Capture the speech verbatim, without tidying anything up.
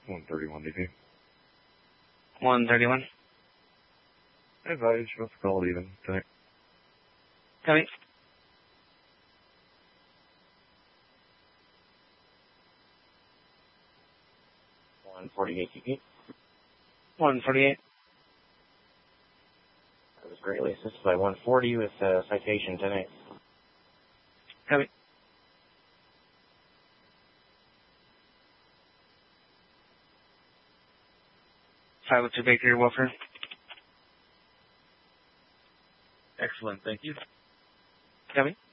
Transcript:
one thirty-one D P. one thirty-one. Advise, you're supposed to call it even tonight. Copy. one forty-eight D P. one forty-eight. I was greatly assisted by one forty with uh, citation ten eight. Copy. five oh two Bakery, Wolfer. Excellent, thank you. Copy.